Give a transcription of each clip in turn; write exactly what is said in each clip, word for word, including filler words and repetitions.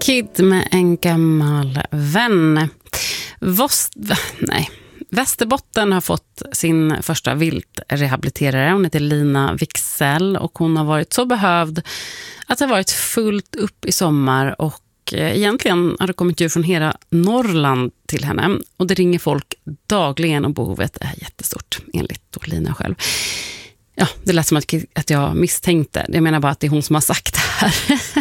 Kid med En gammal vän. Vost... Nej. Västerbotten har fått sin första viltrehabiliterare. Hon heter Lina Wixell och hon har varit så behövd att det har varit fullt upp i sommar, och egentligen har det kommit djur från hela Norrland till henne, och det ringer folk dagligen och behovet är jättestort, enligt Lina själv. Ja, det lät som att, att jag misstänkte. Jag menar bara att det är hon som har sagt det här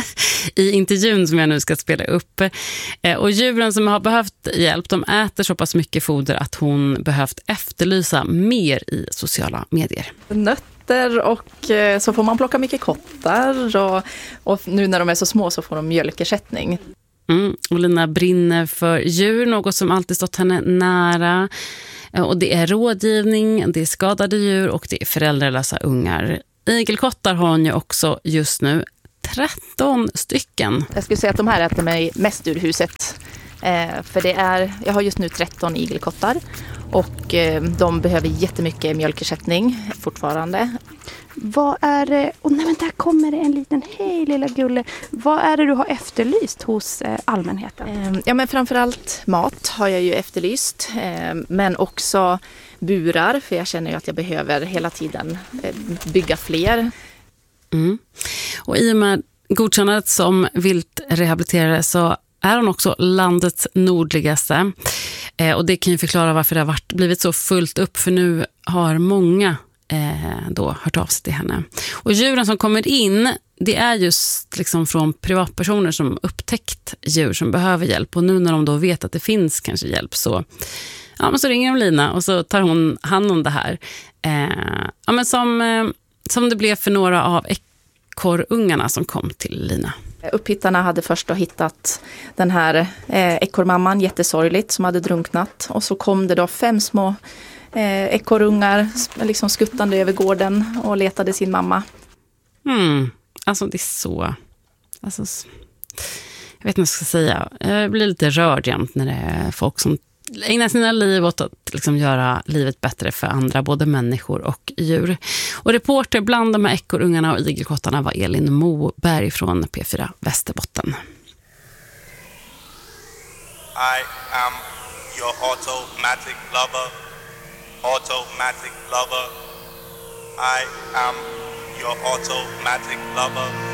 i intervjun som jag nu ska spela upp. Och djuren som har behövt hjälp, de äter så pass mycket foder att hon behövt efterlysa mer i sociala medier. Nötter, och så får man plocka mycket kottar, och, och nu när de är så små så får de mjölkersättning. Mm, och Lina brinner för djur, något som alltid stått henne nära. Och det är rådgivning, det är skadade djur och det är föräldralösa ungar. Igelkottar har hon ju också just nu tretton stycken. Jag skulle säga att de här äter mig mest ur huset. Eh, för det är, jag har just nu tretton igelkottar, och eh, de behöver jättemycket mjölkersättning fortfarande. Vad är det? Och nej, men där kommer det en liten, hej lilla gulle. Vad är det du har efterlyst hos eh, allmänheten? Eh, ja, men framförallt mat har jag ju efterlyst. Eh, men också burar, för jag känner ju att jag behöver hela tiden eh, bygga fler. Mm. Och i och med godkännandet som viltrehabiliterare så är hon också landets nordligaste. Eh, och det kan ju förklara varför det har varit, blivit så fullt upp, för nu har många eh, då hört av sig till henne. Och djuren som kommer in, det är just liksom från privatpersoner som upptäckt djur som behöver hjälp. Och nu när de då vet att det finns kanske hjälp, så, ja, men så ringer de Lina och så tar hon hand om det här. Eh, ja, men som, eh, som det blev för några av ekorrungarna som kom till Lina. Upphittarna hade först då hittat den här eh, ekorrmamman, jättesorgligt, som hade drunknat. Och så kom det då fem små eh, ekorrungar liksom skuttande över gården och letade sin mamma. Mm. Alltså det är så... Alltså, jag vet inte vad jag ska säga. Jag blir lite rörd jämt när det är folk som ägnar sina liv åt att liksom göra livet bättre för andra, både människor och djur. Och reporter bland de här ekorrungarna och igelkottarna var Elin Moberg från P fyra Västerbotten. I am your automatic lover, automatic lover. I am your automatic lover.